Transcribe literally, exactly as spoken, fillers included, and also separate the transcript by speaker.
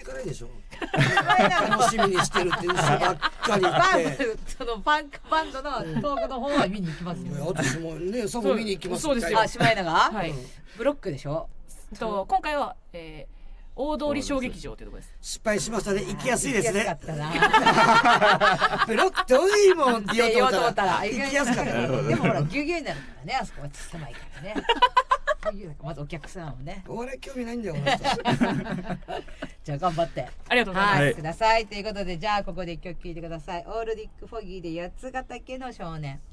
Speaker 1: かないでしょ。楽しみにしてるって嘘ばっかり言って。
Speaker 2: そのパンクバンドのトークの方は見に行きますよ。
Speaker 1: 私もね、サボ見に行きます。
Speaker 3: そうですよ。
Speaker 2: あ、シマエナが、
Speaker 3: はい、
Speaker 2: ブロックでしょ。
Speaker 3: と今回は、えー、大通小劇場というところです。
Speaker 1: 失敗しましたね。行きやすいですね。
Speaker 2: 行きやすかったな。
Speaker 1: ブロック遠いもんって言おうと思ったら
Speaker 2: 行きやすかった。でもほらギュギュになるからね、あそこは狭いからね。まずお客さんをね。
Speaker 1: お笑い興味ないんだよ。
Speaker 2: じゃあ頑張って
Speaker 3: ありがとうございます、
Speaker 2: はい、くださいということで、じゃあここで一曲聴いてください。オールディック・フォギーで八ヶ岳の少年。